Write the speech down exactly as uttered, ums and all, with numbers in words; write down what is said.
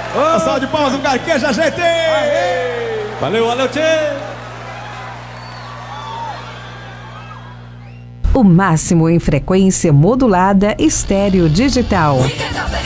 Oh. Salve de palmas, um carqueja, gente! Aê. Valeu, valeu, tchê! O máximo em frequência modulada estéreo digital.